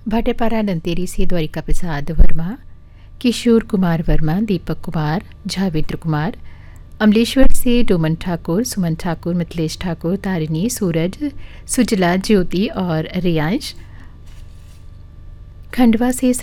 भाटेपारा दंतेरी से द्वारिका प्रसाद वर्मा, किशोर कुमार वर्मा, दीपक कुमार, झावेंद्र कुमार, अमलेश्वर से डोमन ठाकुर, सुमन ठाकुर, मिथिलेश ठाकुर, तारिणी, सूरज, सुजला, ज्योति और रियांश, खंडवा से